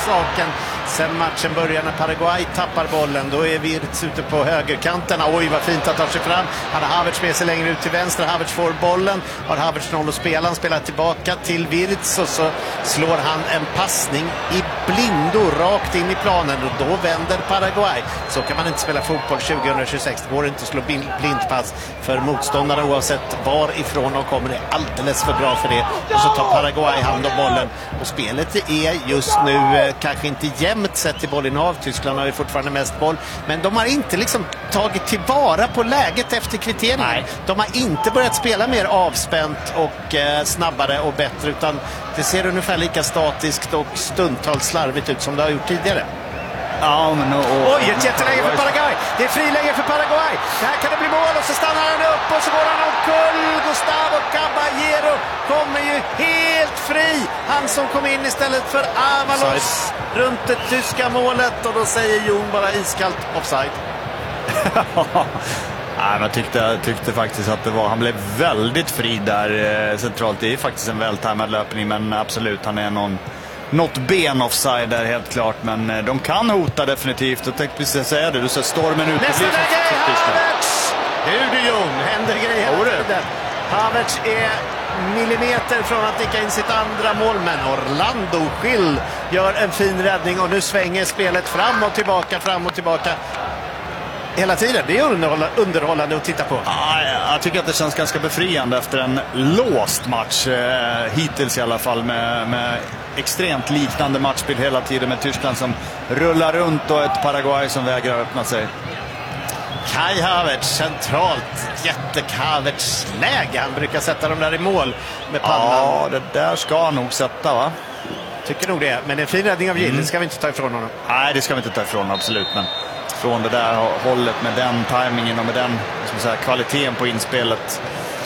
saken sen matchen börjar när Paraguay tappar bollen. Då är Wirtz ute på högerkanten. Oj, vad fint att ta sig fram. Han har Havertz med sig längre ut till vänster. Havertz får bollen. Har Havertz noll att spela. Han spelar tillbaka till Wirtz och så slår han en passning i blindo rakt in i planen och då vänder Paraguay. Så kan man inte spela fotboll 2026. Det går inte att slå blindpass för motståndarna oavsett varifrån de kommer. Det är alldeles för bra för det. Och så tar Paraguay hand om bollen. Och spelet är just nu kanske inte jämnt sett till bollinnehav. Tyskland har ju fortfarande mest boll. Men de har inte liksom tagit tillvara på läget efter kvitteringen. De har inte börjat spela mer avspänt och snabbare och bättre, utan det ser ungefär lika statiskt och stundtals slarvigt ut som det har gjort tidigare. Ja, men oj, ett jätteläge för Paraguay. Det är friläge för Paraguay. Det här kan det bli mål och så stannar han upp och så går han omkull. Gustavo Caballero kommer ju helt fri. Han som kom in istället för Avalos runt det tyska målet och då säger Jon bara iskallt offside. Nej, man tyckte faktiskt att det var, han blev väldigt fri där centralt. Det är faktiskt en vältajmad löpning, men absolut, han är något ben offside där helt klart, men de kan hota definitivt. Och tänkte precis säga det, du ser stormen ut. Nästa läge, Havertz! Hur du Jon, händer grejer hela tiden. Havertz är millimeter från att nicka in sitt andra mål, men Orlando Schill gör en fin räddning och nu svänger spelet fram och tillbaka hela tiden. Det är underhållande att titta på. Jag tycker att det känns ganska befriande efter en låst match hittills i alla fall, med extremt liknande matchbild hela tiden, med Tyskland som rullar runt och ett Paraguay som vägrar öppna sig. Kai Havertz centralt, jätte-Havertz-läge. Han brukar sätta dem där i mål med pannan. Ja, det där ska han nog sätta, va? Tycker nog det, men en fin räddning av Gill, det ska vi inte ta ifrån honom. Nej, det ska vi inte ta ifrån, absolut, men från det där hållet med den timingen och med den kvaliteten på inspelet.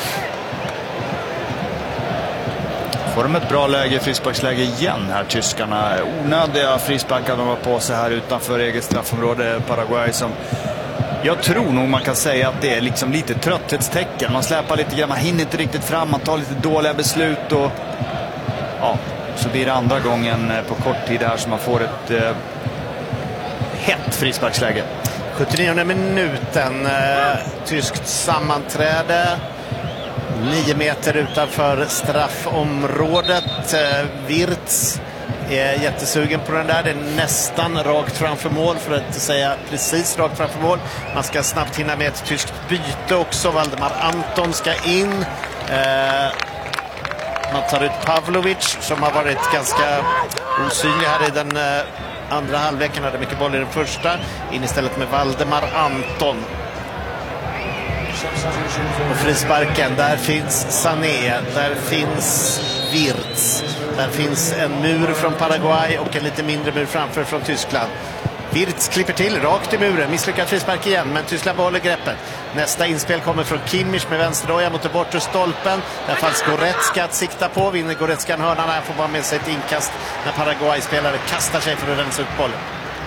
Får de ett bra läge, frisparksläge igen här, tyskarna. Onödiga frisparkar de var på sig här utanför eget straffområde. Paraguay som, jag tror nog man kan säga att det är liksom lite trötthetstecken. Man släpar lite grann, man hinner inte riktigt fram, man tar lite dåliga beslut och ja, så blir det andra gången på kort tid här som man får ett hett frisparksläge. 79 minuten, tyskt sammanträde. 9 meter utanför straffområdet. Wirtz är jättesugen på den där. Det är nästan rakt framför mål, för att inte säga precis rakt framför mål. Man ska snabbt hinna med ett tyskt byte också. Valdemar Anton ska in. Man tar ut Pavlovic som har varit ganska osynlig här i den andra halvleken. Hade mycket boll i den första. In istället med Valdemar Anton. Och frisparken, där finns Sané, där finns Wirtz, där finns en mur från Paraguay och en lite mindre mur framför från Tyskland. Wirtz klipper till rakt i muren, misslyckad frispark igen, men Tyskland behåller greppet. Nästa inspel kommer från Kimmich med vänsterdoja mot den bortre stolpen. Där fanns Goretzka att sikta på, vinner Goretzka en hörna, här får bara med sig ett inkast när Paraguay-spelare kastar sig för att rensa ut bollen.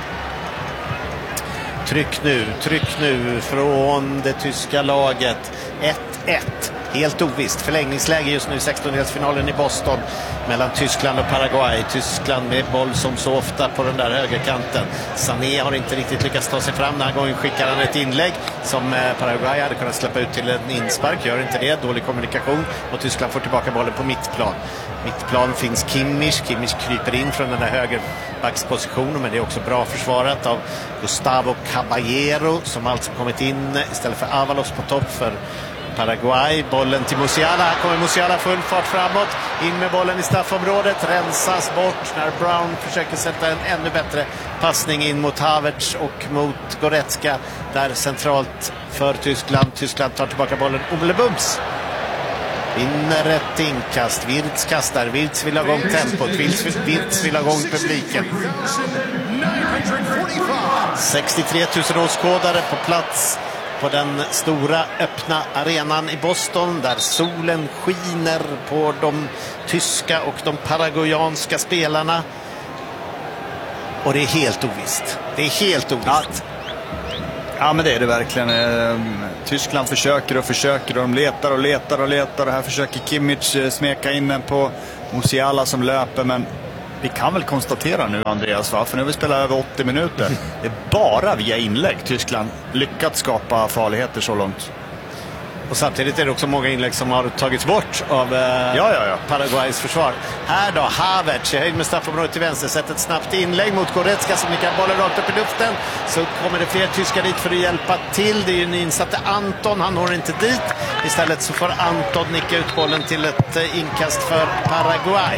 Tryck nu från det tyska laget. 1-1. Helt ovisst. Förlängningsläge just nu i 16-delsfinalen i Boston mellan Tyskland och Paraguay. Tyskland med boll som så ofta på den där högerkanten. Sané har inte riktigt lyckats ta sig fram. Den här gången skickar han ett inlägg som Paraguay hade kunnat släppa ut till en inspark. Gör inte det. Dålig kommunikation. Och Tyskland får tillbaka bollen på mittplan. Mittplan finns Kimmich. Kimmich kryper in från den där högerbackspositionen, men det är också bra försvarat av Gustavo Caballero som alltså kommit in istället för Avalos på topp för Paraguay. Bollen till Musiala. Här kommer Musiala full fart framåt. In med bollen i straffområdet. Rensas bort när Brown försöker sätta en ännu bättre passning in mot Havertz och mot Goretzka. Där centralt för Tyskland. Tyskland tar tillbaka bollen omedelbums. Vinner ett inkast. Wirtz kastar. Wirtz vill ha igång tempot. Wirtz vill ha igång publiken. 63 000 åskådare på plats på den stora öppna arenan i Boston, där solen skiner på de tyska och de paraguayanska spelarna. Och det är helt ovisst. Det är helt ovisst. Ja, men det är det verkligen. Tyskland försöker och de letar och här försöker Kimmich smeka in den på Musiala som löper, men Vi kan väl konstatera nu, Andreas, för nu har vi spelat över 80 minuter. Det är bara via inlägg Tyskland lyckats skapa farligheter så långt. Och samtidigt är det också många inlägg som har tagits bort av Paraguays försvar. Här då, Havertz i höjd med straffområdet till vänster, sätter ett snabbt inlägg mot Goretzka som nickar bollen rakt upp i luften. Så kommer det fler tyskar dit för att hjälpa till. Det är ju nyinsatte Anton, han når inte dit. Istället så får Anton nicka ut bollen till ett inkast för Paraguay.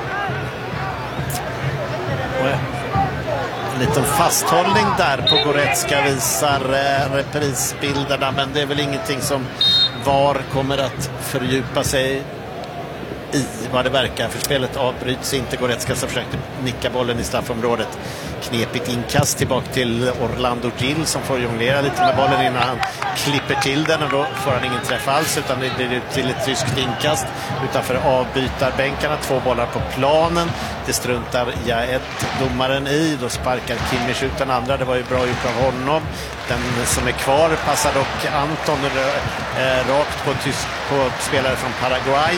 En liten fasthållning där på Goretzka visar reprisbilderna, men det är väl ingenting som VAR kommer att fördjupa sig i vad det verkar, för spelet avbryts inte. Goretzka som försökte nicka bollen i straffområdet. Knepigt inkast tillbaka till Orlando Gil som får jonglera lite med bollen innan han klipper till den, och då får han ingen träff alls, utan det blir till ett tyskt inkast utanför avbytarbänkarna. 2 bollar på planen. Det struntar domaren i. Då sparkar Kimmich ut den andra. Det var ju bra gjort av honom. Den som är kvar passar dock Anton rakt på spelare från Paraguay.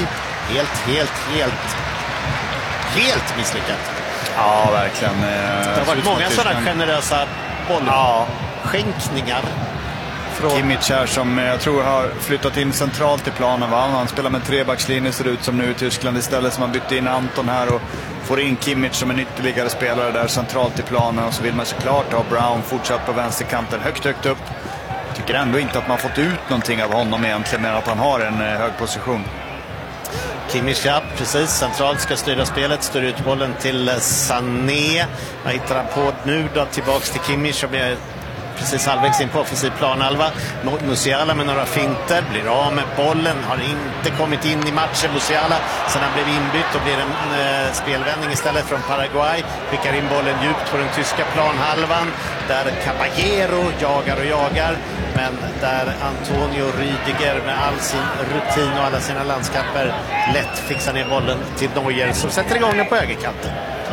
Helt misslyckat. Ja, verkligen. Det har varit många sådana generösa bollskänkningar. Kimmich här som jag tror har flyttat in centralt i planen. Han spelar med 3-backslinje, ser ut som nu i Tyskland. Istället som man bytte in Anton här och får in Kimmich som en ytterligare spelare där centralt i planen. Och så vill man såklart ha Brown fortsatt på vänsterkanten högt upp. Jag tycker ändå inte att man fått ut någonting av honom egentligen, men att han har en hög position. Kimmich, ja, precis. Centralt ska styra spelet. Styr ut bollen till Sané. Vad hittar han på nu då? Tillbaks till Kimmich som är precis halvvägs in på offensiv planhalva. Musiala med några finter. Blir av med bollen. Har inte kommit in i matchen. Musiala, sen han blev inbytt och blir en spelvändning istället från Paraguay. Skickar in bollen djupt på den tyska planhalvan. Där Caballero jagar. Men där Antonio Rüdiger med all sin rutin och alla sina landskamper lätt fixar ner bollen till Neuer som sätter igång den på högerkanten.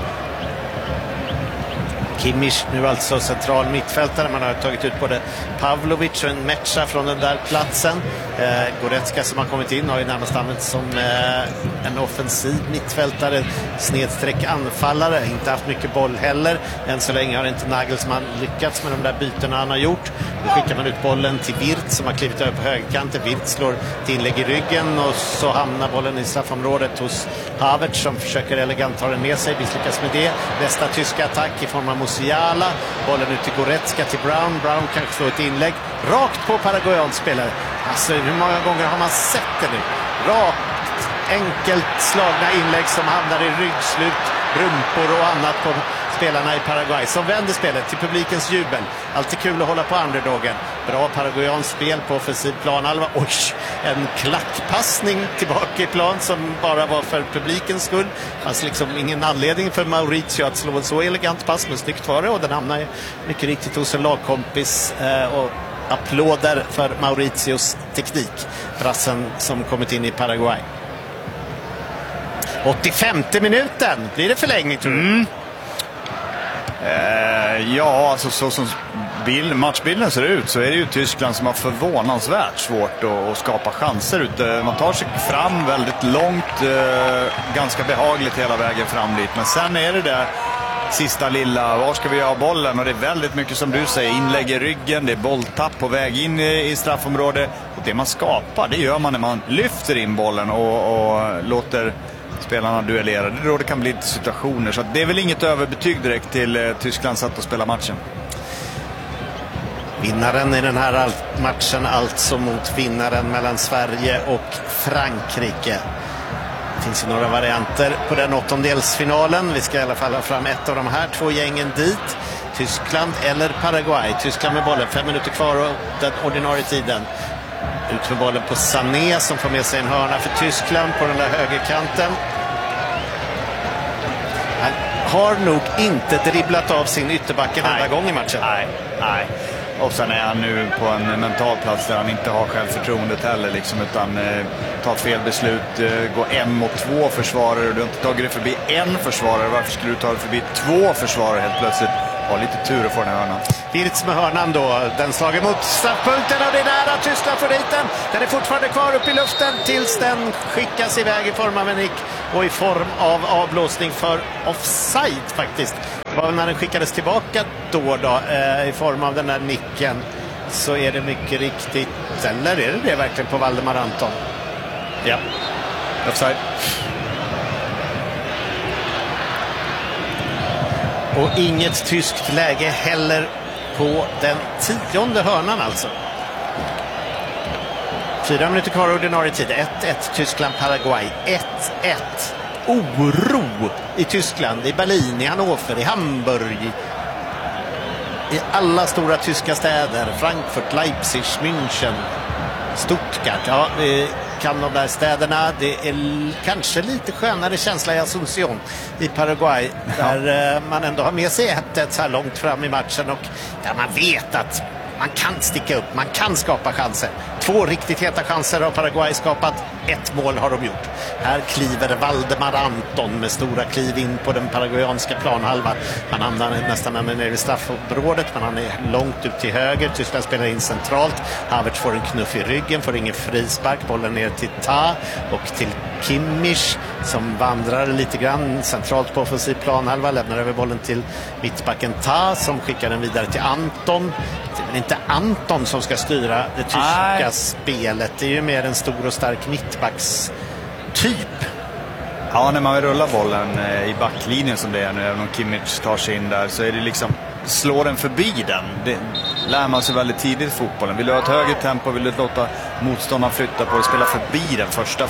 Kimmich nu alltså central mittfältare. Man har tagit ut både Pavlovic och en Mecha från den där platsen. Goretzka som har kommit in har ju närmast använts som en offensiv mittfältare, snedsträck anfallare. Inte haft mycket boll heller. Än så länge har inte Nagelsmann lyckats med de där bytena han har gjort. Nu skickar man ut bollen till Wirtz som har klivit över på högerkanten. Wirtz slår ett inlägg i ryggen och så hamnar bollen i straffområdet hos Havertz som försöker elegant ta den med sig. Misslyckas med det. Nästa tyska attack i form av Musiala. Bollen ut till Goretzka till Brown. Brown kanske slår ett inlägg rakt på Paraguayans spelare. Alltså hur många gånger har man sett det nu? Rakt, enkelt slagna inlägg som hamnar i ryggslut, rumpor och annat på spelarna i Paraguay som vänder spelet till publikens jubel. Alltid kul att hålla på underdogen. Bra Paraguayans spel på offensiv planhalva. Oj, en klackpassning tillbaka i plan som bara var för publikens skull. Alltså liksom ingen anledning för Mauricio att slå en så elegant pass, men snyggt var det, och den hamnar mycket riktigt hos en lagkompis och applåder för Mauricios teknik. Brassen som kommit in i Paraguay. 85:e minuten. Blir det förlängning tror du? Ja, alltså så som matchbilden ser ut så är det ju Tyskland som har förvånansvärt svårt att skapa chanser ute. Man tar sig fram väldigt långt, ganska behagligt hela vägen fram dit. Men sen är det där sista lilla, var ska vi ha bollen? Och det är väldigt mycket som du säger, inlägg i ryggen, det är bolltapp på väg in i straffområdet. Och det man skapar, det gör man när man lyfter in bollen och låter spelarna duellera. Det är då det kan bli lite situationer. Så det är väl inget överbetyg direkt till Tysklands sätt att spela matchen. Vinnaren i den här matchen alltså mot vinnaren mellan Sverige och Frankrike. Det finns ju några varianter på den åttondelsfinalen. Vi ska i alla fall ha fram ett av de här 2 gängen dit. Tyskland eller Paraguay. Tyskland med bollen, 5 minuter kvar och den ordinarie tiden. Ut med bollen på Sané som får med sig en hörna för Tyskland på den där högerkanten. Han har nog inte dribblat av sin ytterback en enda gång i matchen. Nej. Och sen är han nu på en mental plats där han inte har självförtroendet heller liksom, utan tar fel beslut, går 1 mot 2 försvarare. Du har inte tagit dig förbi en försvarare. Varför skulle du ta dig förbi 2 försvarare helt plötsligt? har lite tur att få den här hörnan. Wirtz med hörnan då. Den slager mot straffpunkten och det är nära. Tyskland får dit den. Den är fortfarande kvar upp i luften tills den skickas iväg i form av en nick och i form av avblåsning för offside faktiskt. Det var när den skickades tillbaka då i form av den där nicken, så är det mycket riktigt, eller är det verkligen på Valdemar Anton? Ja, offside. Och inget tyskt läge heller på den 10:e hörnan alltså. 4 minuter kvar ordinarie tid. 1-1 Tyskland-Paraguay. 1-1. Oro i Tyskland, i Berlin, i Hannover, i Hamburg, i alla stora tyska städer. Frankfurt, Leipzig, München, Stuttgart. Ja, kan de där städerna. Det är kanske lite skönare känsla i Asunción i Paraguay, där man ändå har med sig 1-1 så här långt fram i matchen och där man vet att man kan sticka upp, man kan skapa chanser. 2 riktigt heta chanser har Paraguay skapat, 1 mål har de gjort. Här kliver Valdemar Anton med stora kliv in på den paraguayanska planhalvan. Han hamnar nästan nere i straffområdet, men han är långt ut till höger. Tyskland spelar in centralt. Havertz får en knuff i ryggen, får ingen frispark. Bollen ner till Ta och till Kimmich som vandrar lite grann centralt på offensiv planhalva. Lämnar över bollen till mittbacken Ta som skickar den vidare till Anton. Det är väl inte Anton som ska styra det tyska spelet. Det är ju mer en stor och stark mittbacks typ. Ja, när man rullar bollen i backlinjen som det är nu, även om Kimmich tar sig in där, så är det liksom, slår den förbi den. Det lär man sig väldigt tidigt i fotbollen. Vill du ha ett högre tempo, vill du låta motståndaren flytta på och spela förbi den första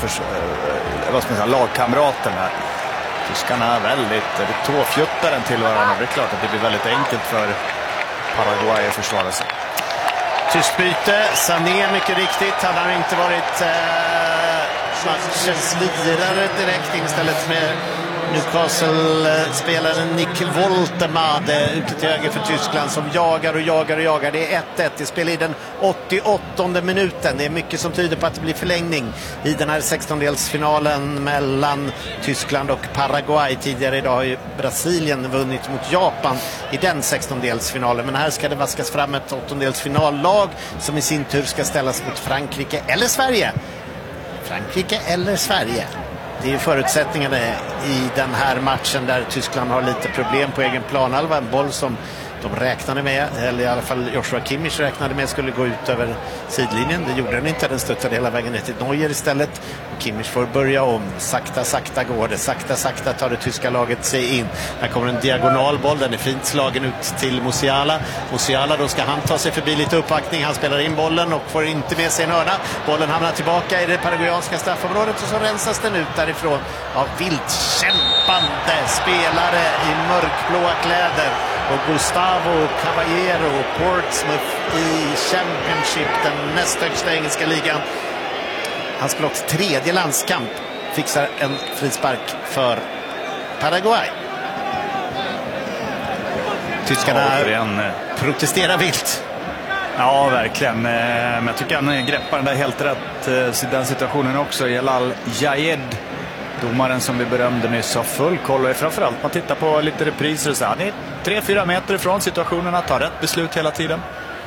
lagkamraten här. Tyskarna är väldigt tåfjuttaren till varandra. Det är klart att det blir väldigt enkelt för Paraguay att försvara sig. Tyst byte, Sané mycket riktigt. Han har inte varit matchens lirare direkt, istället med Newcastle-spelaren Nick Woltemade ute till höger för Tyskland som jagar. Det är 1-1. Det spelar i den 88:e minuten. Det är mycket som tyder på att det blir förlängning i den här 16-delsfinalen mellan Tyskland och Paraguay. Tidigare idag har ju Brasilien vunnit mot Japan i den 16-delsfinalen. Men här ska det vaskas fram ett 8-delsfinallag som i sin tur ska ställas mot Frankrike eller Sverige. Frankrike eller Sverige. Det är ju förutsättningarna i den här matchen där Tyskland har lite problem på egen planhalva. En boll som de räknade med, eller i alla fall Joshua Kimmich räknade med, skulle gå ut över sidlinjen. Det gjorde den inte, den stöttade hela vägen ner till Neuer istället. Kimmich får börja om, sakta går det, sakta tar det tyska laget sig in. Här kommer en diagonalboll, den är fint slagen ut till Musiala. Musiala, då ska han ta sig förbi lite uppvaktning, han spelar in bollen och får inte med sig en hörna. Bollen hamnar tillbaka i det paraguayanska straffområdet och så rensas den ut därifrån av vilt kämpande spelare i mörkblåa kläder. Och Gustavo Caballero, Portsmouth i Championship, den näst högsta engelska ligan. Han spelar också 3:e landskamp, fixar en frispark för Paraguay. Tyskarna protesterar vilt. Ja, verkligen. Men jag tycker han greppar den där helt rätt i den situationen också. Jalal Jayed, domaren som vi berömde nyss, har full koll. Och framförallt man tittar på lite repriser och så. Han är 3-4 meter ifrån situationerna, tar rätt beslut hela tiden.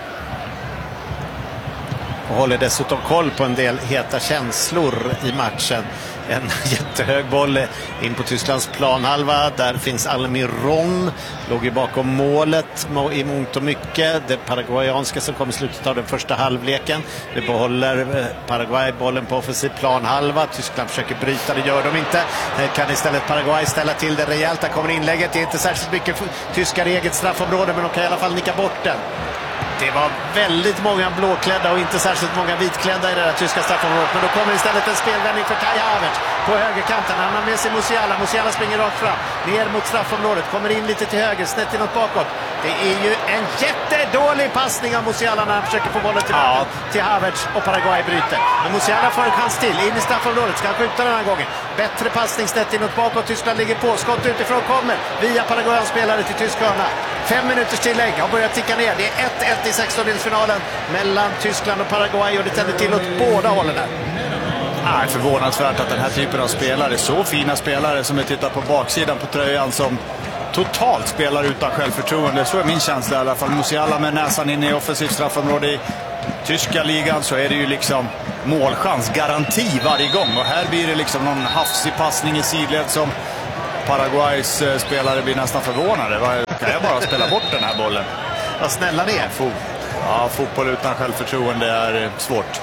Och håller dessutom koll på en del heta känslor i matchen. En jättehög boll in på Tysklands planhalva. Där finns Almiron. Låg ju bakom målet i mångt och mycket. Det paraguayanska som kom i slutet av den första halvleken. Det behåller Paraguay bollen på offensiv planhalva. Tyskland försöker bryta, det gör de inte. Kan istället Paraguay ställa till det rejält. Där kommer inlägget. Det är inte särskilt mycket tyskar i eget straffområde, men de kan i alla fall nicka bort den. Det var väldigt många blåklädda och inte särskilt många vitklädda i det där tyska straffområdet. Men då kommer istället en spelvändning för Kai Havertz på högerkanten. Han har med sig Musiala. Musiala springer rakt fram. Ner mot straffområdet. Kommer in lite till höger. Snett inåt bakåt. Det är ju en jättedålig passning av Musiala när han försöker få bollen tillbaka till Havertz och Paraguay bryter. Men Musiala får en chans till. In i straffområdet. Ska han skjuta den här gången. Bättre passning snett inåt bakåt. Tyskland ligger på. Skott utifrån kommer via Paraguayans spelare till tysk hörna. 5 minuters tillägg har börjat ticka ner. Det är 1-1 i 16-delsfinalen mellan Tyskland och Paraguay och det tänder till åt båda hållen där. Det är förvånansvärt att den här typen av spelare, så fina spelare som vi tittar på baksidan på tröjan, som totalt spelar utan självförtroende. Så är min känsla i alla fall. Musiala med näsan in i offensivt straffområde. I tyska ligan så är det ju liksom målchans, garanti varje gång. Och här blir det liksom någon hafsig passning i sidled som Paraguays spelare blir nästan förvånade. Kan jag bara spela bort den här bollen? Vad snälla det är. Fotboll utan självförtroende är svårt.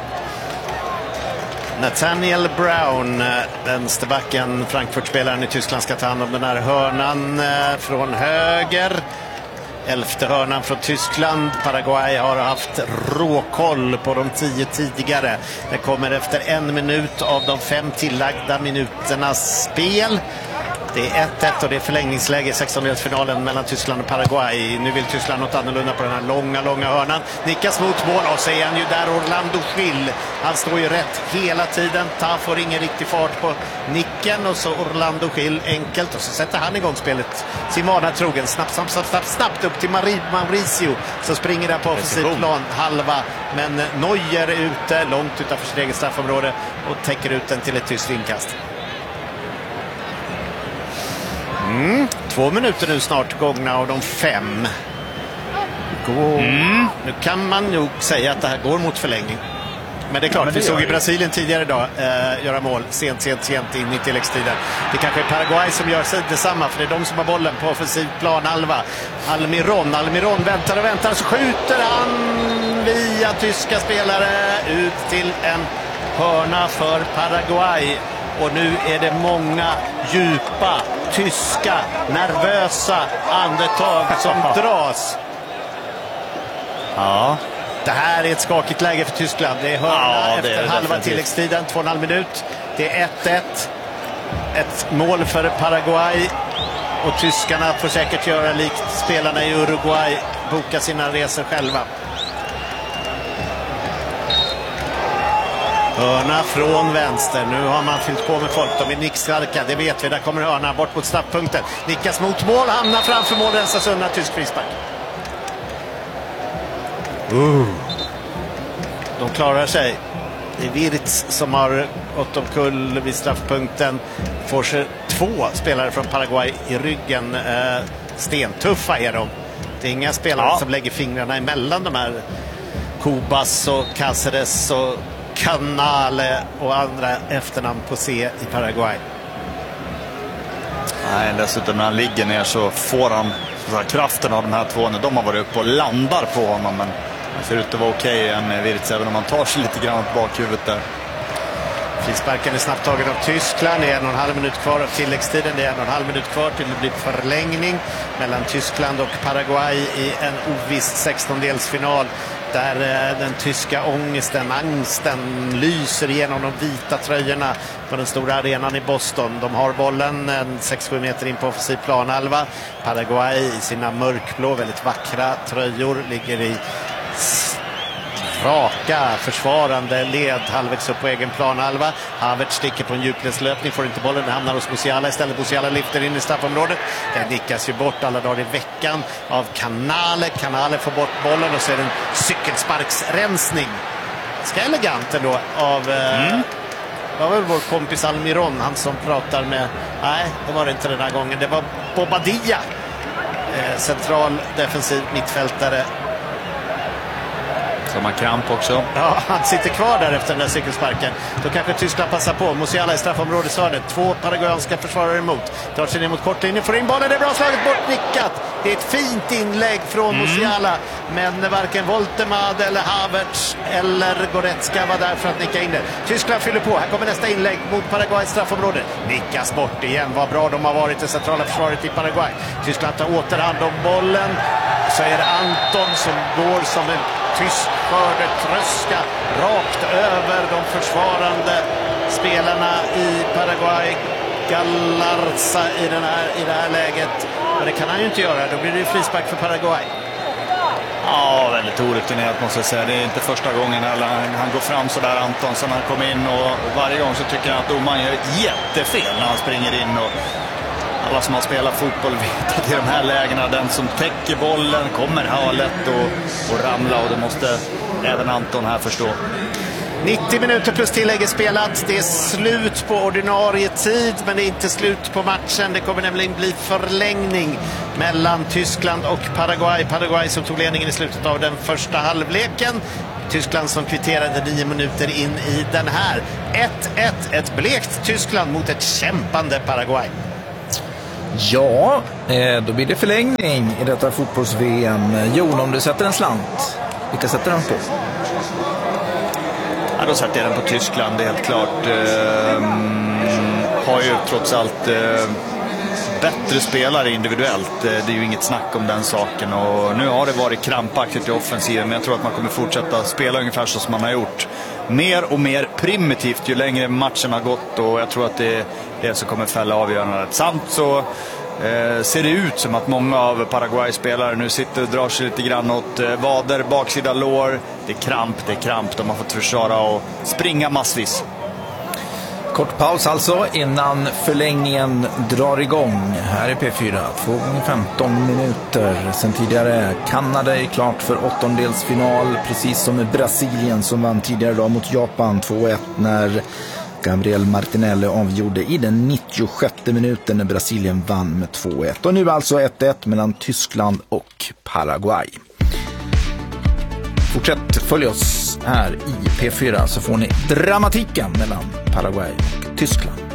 Nathaniel Brown, vänsterbacken, Frankfurt-spelaren i Tyskland, ska ta hand om den här hörnan från höger. 11:e hörnan från Tyskland. Paraguay har haft råkoll på de 10 tidigare. Det kommer efter 1 minut av de 5 tillagda minuternas spel. Det är 1-1 och det är förlängningsläge i 16-delsfinalen mellan Tyskland och Paraguay. Nu vill Tyskland något annorlunda på den här långa hörnan. Nickas mot mål och så är han ju där, Orlando Gil. Han står ju rätt hela tiden. Ta får ingen riktig fart på nicken och så Orlando Gil enkelt. Och så sätter han igång spelet sin vana trogen. Snabbt upp till Mauricio. Så springer där på offensiv plan halva. Men Neuer är ute långt utanför sitt eget straffområde och täcker ut den till ett tyst inkast. 2 minuter nu snart gångna av de 5. Nu kan man nog säga att det här går mot förlängning. Men det är klart, vi såg i Brasilien tidigare idag göra mål sent in i tilläggstiden. Det kanske är Paraguay som gör detsamma, för det är de som har bollen på offensiv plan halva. Almiron väntar så skjuter han via tyska spelare ut till en hörna för Paraguay. Och nu är det många djupa, tyska, nervösa andetag som dras. Ja. Det här är ett skakigt läge för Tyskland. Det är hörna efter halva tilläggstiden, 2,5 minut. Det är 1-1. Ett mål för Paraguay. Och tyskarna får säkert göra likt spelarna i Uruguay. Boka sina resor själva. Hörna från vänster. Nu har man fyllt på med folk. De är nickstarka, det vet vi. Där kommer hörna bort mot straffpunkten. Nickas mot mål, hamnar framför mål, rensas undan, tysk frispark. De klarar sig. Det är Wirtz som har gått omkull vid straffpunkten. Får sig 2 spelare från Paraguay i ryggen. Stentuffa är de. Det är inga spelare som lägger fingrarna emellan de här Cubas och Cáceres och Canale och andra efternamn på C i Paraguay. Nej, dessutom när han ligger ner så får han kraften av de här 2 när de har varit uppe och landar på honom. Men det ser ut att vara okej än Wirtz, även om man tar sig lite grann på bakhuvudet där. Frisparken är snabbt tagen av Tyskland. Det är 1,5 minut kvar av tilläggstiden. Det är 1,5 minut kvar till det blir förlängning mellan Tyskland och Paraguay i en oviss 16-delsfinal. Där den tyska angsten lyser igenom de vita tröjorna på den stora arenan i Boston. De har bollen 6-7 meter in på offensiv planhalva. Paraguay i sina mörkblå, väldigt vackra tröjor ligger i raka försvarande led halvvägs upp på egen planhalva. Havertz sticker på en djupledslöpning, får inte bollen, den hamnar hos Musiala istället. Musiala lyfter in i straffområdet. Den nickas ju bort alla dagar i veckan av Canale får bort bollen och så är det en cykelsparksrensning. Ganska elegant ändå av det var väl vår kompis Almiron, han som pratar med, nej det var det inte den här gången, det var Bobadilla, central defensiv mittfältare. Som har kramp också. Ja, han sitter kvar där efter den där cykelsparken. Då kanske Tyskland passar på. Musiala i straffområdeshörnet. 2 paraguayanska försvarare emot. Tar sig ner mot kortlinjen. Får in bollen. Det är bra slaget bort. Nickat. Det är ett fint inlägg från Musiala. Men varken Woltemade eller Havertz eller Goretzka var där för att nicka in det. Tyskland fyller på. Här kommer nästa inlägg mot Paraguays straffområde. Nickas bort igen. Vad bra de har varit i centrala försvaret i Paraguay. Tyskland tar återhand om bollen. Så är det Anton som går som en tysk skördetröska rakt över de försvarande spelarna i Paraguay. Galarza i det här läget. Men det kan han ju inte göra. Då blir det ju frispark för Paraguay. Ja, väldigt orutinerat måste jag säga. Det är inte första gången han går fram så där, Anton, som han kommer in, och varje gång så tycker jag att domaren gör jättefel när han springer in. Och alla som har spelat fotboll vet att i de här lägena den som täcker bollen kommer ha lätt och ramla, och det måste även Anton här förstå. 90 minuter plus tillägg är spelat. Det är slut på ordinarie tid, men det är inte slut på matchen. Det kommer nämligen bli förlängning mellan Tyskland och Paraguay. Paraguay som tog ledningen i slutet av den första halvleken. Tyskland som kvitterade 9 minuter in i den här. 1-1. Ett blekt Tyskland mot ett kämpande Paraguay. Ja, då blir det förlängning i detta fotbolls-VM. Jon, om du sätter en slant, vilka sätter den på? Ja, då sätter jag den på Tyskland, det är helt klart. Har ju trots allt bättre spelare individuellt. Det är ju inget snack om den saken. Och nu har det varit krampaktigt i offensiven, men jag tror att man kommer fortsätta spela ungefär så som man har gjort. Mer och mer primitivt ju längre matchen har gått, och jag tror att det är det som kommer fälla avgörandet. Samt så ser det ut som att många av Paraguay-spelare nu sitter och drar sig lite grann åt vader, baksida lår. Det är kramp. De har fått försvara och springa massvis. Kort paus alltså innan förlängningen drar igång. Här är P4, 2 gånger 15 minuter. Sen tidigare, Kanada är klart för åttondelsfinal, precis som med Brasilien som vann tidigare idag mot Japan 2-1 när Gabriel Martinelli avgjorde i den 96:e minuten när Brasilien vann med 2-1. Och nu alltså 1-1 mellan Tyskland och Paraguay. Fortsätt följa oss här i P4 så får ni dramatiken mellan Paraguay och Tyskland.